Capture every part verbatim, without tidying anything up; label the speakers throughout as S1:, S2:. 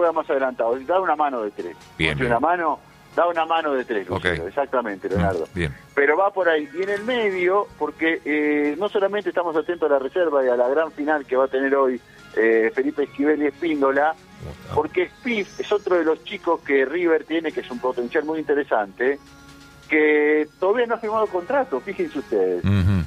S1: juega más adelantado. Da una mano de tres.
S2: Bien, bien.
S1: Una mano, da una mano de tres, Lucero,
S2: okay.
S1: Exactamente, Leonardo.
S2: Bien.
S1: Pero va por ahí. Y en el medio, porque eh, no solamente estamos atentos a la reserva y a la gran final que va a tener hoy eh, Felipe Esquivel y Espíndola, porque Spiff es otro de los chicos que River tiene, que es un potencial muy interesante, que todavía no ha firmado contrato, fíjense ustedes.
S2: Uh-huh.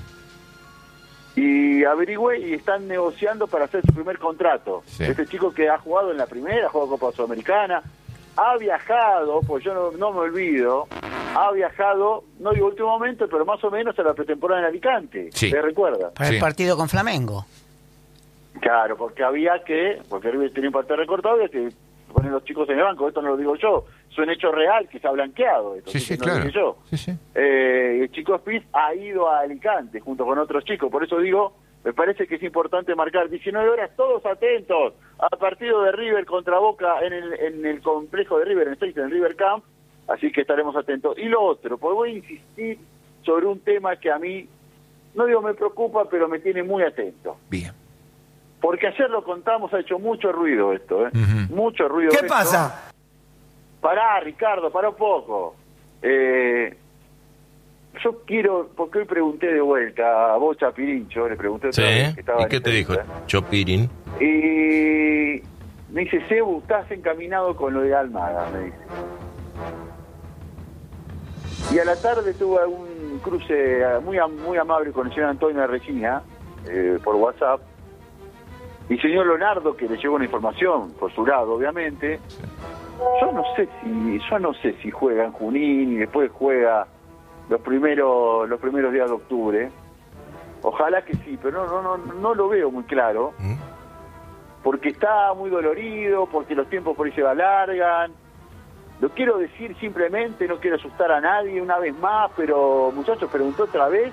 S1: Y averigüé y están negociando para hacer su primer contrato.
S2: Sí.
S1: Este chico que ha jugado en la primera, ha jugado Copa Sudamericana, ha viajado, pues yo no, no me olvido, ha viajado, no digo último momento, pero más o menos a la pretemporada en Alicante.
S2: Sí.
S1: ¿Te recuerda?
S3: Para
S2: Sí.
S3: el partido con Flamengo.
S1: Claro, porque había que, porque River tenía un partido recortado, había que poner los chicos en el banco. Esto no lo digo yo, es un hecho real que se ha blanqueado. Esto,
S2: Sí, sí,
S1: no
S2: claro.
S1: lo dije yo.
S2: Sí, sí.
S1: Eh, el chico Spiff ha ido a Alicante junto con otros chicos, por eso digo, me parece que es importante marcar diecinueve horas, todos atentos al partido de River contra Boca en el, en el complejo de River, en el, en el River Camp, así que estaremos atentos. Y lo otro, pues voy a insistir sobre un tema que a mí, no digo me preocupa, pero me tiene muy atento.
S2: Bien.
S1: Porque ayer lo contamos, ha hecho mucho ruido esto, ¿eh?
S2: Uh-huh.
S1: Mucho ruido.
S3: ¿Qué
S1: esto.
S3: pasa?
S1: Pará, Ricardo, pará un poco. Eh, yo quiero, porque hoy pregunté de vuelta a vos, Chapirincho, le pregunté otra
S4: Sí,
S1: vez que estaba
S4: ¿y
S1: en
S4: qué te dijo
S1: entrevista,
S4: Chopirin?
S1: y me dice, Sebu, estás encaminado con lo de Almada, me dice. Y a la tarde tuve un cruce muy muy amable con el señor Antonio Regina, eh, por WhatsApp, y el señor Leonardo, que le llegó una información, por su lado, obviamente. Yo no sé si yo no sé si juega en Junín y después juega los primeros los primeros días de octubre. Ojalá que sí, pero no no no no lo veo muy claro.
S4: ¿Mm?
S1: Porque está muy dolorido, porque los tiempos por ahí se alargan. Lo quiero decir simplemente, no quiero asustar a nadie una vez más, pero muchachos, preguntó otra vez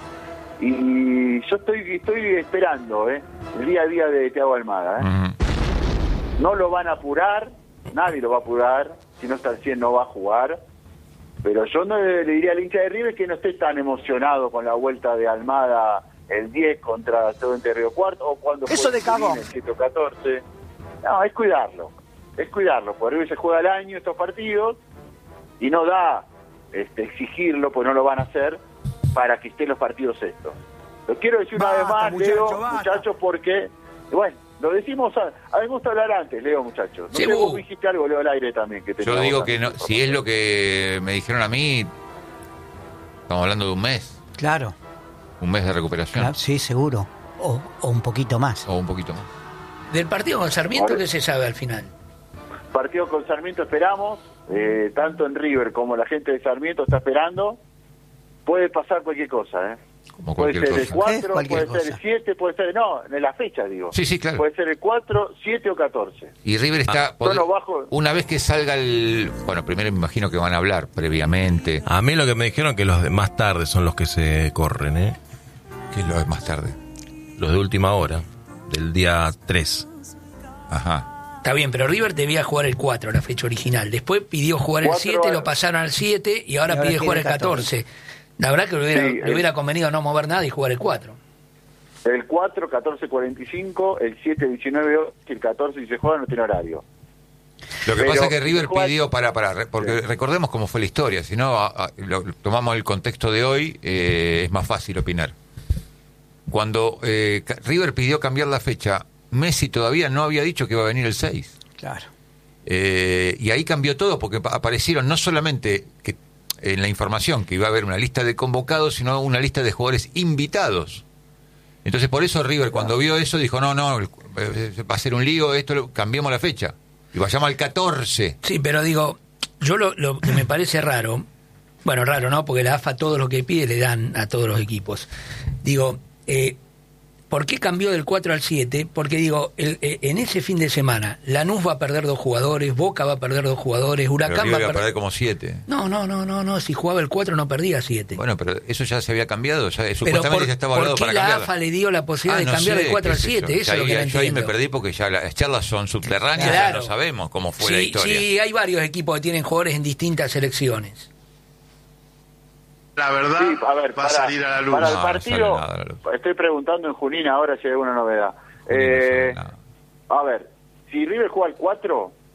S1: y yo estoy estoy esperando, ¿eh? El día a día de Thiago Almada, ¿eh?
S2: Uh-huh.
S1: No lo van a apurar, nadie lo va a apurar, si no está al cien no va a jugar, pero yo no le, le diría al hincha de River que no esté tan emocionado con la vuelta de Almada el diez contra Estudiantes de Río Cuarto, o cuando
S3: Eso de cagón.
S1: el ciento catorce. No, es cuidarlo, es cuidarlo, porque River se juega al año estos partidos y no da este, exigirlo, pues no lo van a hacer para que estén los partidos estos. Lo quiero decir una
S3: Basta,
S1: vez más,
S3: muchacho,
S1: Leo,
S3: basta.
S1: muchachos, porque, bueno, lo decimos, a, a mí me gusta hablar antes, Leo, muchachos. No
S2: Sí,
S1: sé, vos
S2: bu.
S1: dijiste algo, Leo, al aire también. Que
S2: Yo
S1: teníamos
S2: digo
S1: también
S2: que no, si es lo que me dijeron a mí, estamos hablando de un mes,
S3: Claro,
S2: un mes de recuperación,
S3: claro, sí, seguro. O, o un poquito más.
S2: o un poquito más.
S5: Del partido con Sarmiento,
S1: Ahora-
S5: ¿qué se sabe al final?
S1: Partido con Sarmiento esperamos, eh, tanto en River como la gente de Sarmiento está esperando. Puede pasar cualquier cosa, ¿eh?
S2: Como
S1: Puede
S2: cualquier
S1: ser el
S2: cosa.
S3: ¿Qué es
S1: cuatro,
S3: cualquier
S1: puede ser el
S3: cosa?
S1: siete, puede ser... No, en la fecha, digo.
S2: Sí, sí, claro.
S1: Puede ser el cuatro, siete o catorce.
S2: Y River está...
S1: Ah, tono bajo.
S2: Una vez que salga el... Bueno, primero me imagino que van a hablar previamente.
S4: A mí lo que me dijeron que los de más tarde son los que se corren, ¿eh?
S2: ¿Qué es lo es más tarde?
S4: Los de última hora, del día tres.
S2: Ajá.
S5: Está bien, pero River debía jugar el cuatro, la fecha original. Después pidió jugar el
S1: Cuatro
S5: siete,
S1: a-
S5: lo pasaron al siete y ahora
S3: Y ahora
S5: pide jugar el
S3: quiere el
S5: catorce. La verdad que le hubiera,
S1: Sí,
S5: le
S1: el-
S5: hubiera convenido no mover nada y jugar el cuatro.
S1: El cuatro, catorce cuarenta y cinco, el siete, diecinueve, y el catorce, si se juega, no tiene horario.
S2: Lo que
S1: Pero-
S2: pasa es que River
S1: Juan-
S2: pidió para, para, re- porque
S1: Sí.
S2: recordemos cómo fue la historia, si no a- a- lo- tomamos el contexto de hoy, eh, es más fácil opinar. Cuando eh, ca- River pidió cambiar la fecha, Messi todavía no había dicho que iba a venir el seis.
S3: Claro.
S2: Eh, y ahí cambió todo, porque pa- aparecieron no solamente que en la información que iba a haber una lista de convocados, sino una lista de jugadores invitados. Entonces por eso River cuando vio eso dijo, no, no, el- eh, va a ser un lío, esto lo- cambiemos la fecha. Y vayamos al catorce.
S5: Sí, pero digo, yo lo, lo que me parece raro, bueno, raro, ¿no? Porque la A F A todo lo que pide le dan a todos los equipos. Digo, eh, ¿por qué cambió del cuatro al siete? Porque digo, el, eh, en ese fin de semana, Lanús va a perder dos jugadores, Boca va a perder dos jugadores,
S2: Pero
S5: Huracán
S2: River
S5: va a
S2: iba a
S5: perder...
S2: perder como siete.
S5: No, no, no, no, no, si jugaba el cuatro no perdía siete.
S2: Bueno, pero eso ya se había cambiado, ya,
S5: Pero
S2: supuestamente
S5: por,
S2: ya estaba
S5: ¿por
S2: hablado
S5: qué
S2: para
S5: la
S2: cambiarla.
S5: A F A le dio la posibilidad
S2: Ah,
S5: de
S2: no
S5: cambiar
S2: sé,
S5: del cuatro
S2: qué
S5: al
S2: sé
S5: siete?
S2: yo.
S5: Eso
S2: Ya
S5: es lo
S2: ahí-
S5: que no
S2: yo ahí me
S5: entiendo.
S2: perdí porque ya las charlas son subterráneas,
S5: Claro.
S2: ya no sabemos cómo fue la
S5: Sí,
S2: historia.
S5: sí, hay varios equipos que tienen jugadores en distintas selecciones.
S6: La verdad
S1: Sí, a ver,
S6: va
S1: para,
S6: a salir a la luz.
S1: para el
S2: No, no sale
S1: partido,
S2: nada a la luz.
S1: estoy preguntando en Junín ahora si hay alguna novedad.
S2: Junín no
S1: Eh,
S2: sabe nada.
S1: a ver, si River juega el cuatro,